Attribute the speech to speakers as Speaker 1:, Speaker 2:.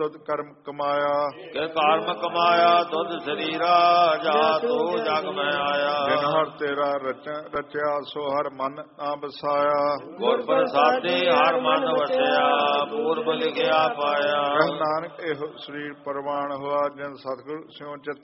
Speaker 1: ਤੁਧ ਕਰਮ ਕਮਾਇਆ,
Speaker 2: ਕਿ ਕਰਮ ਕਮਾਇਆ ਤੁਧ ਸਰੀਰਾ, ਜਾ ਤੂੰ ਜਗ ਮੈਂ ਆਇਆ।
Speaker 1: ਜਿਨ ਹਰ ਤੇਰਾ ਰਚਿਆ, ਸੋ ਹਰ ਮਨ ਨਾ ਬਸਾਇਆ।
Speaker 2: ਗੁਰ ਪ੍ਰਸਾਦੇ ਹਰ ਮਨ ਵਸਿਆ, ਪੂਰਬ ਲਿਖਿਆ ਪਾਇਆ।
Speaker 1: ਕਹਿ ਨਾਨਕ ਇਹੋ ਸਰੀਰ ਪ੍ਰਵਾਨ ਹੋਆ, ਜਿਨ ਸਤਿਗੁਰ ਸਿਉ ਚਿਤ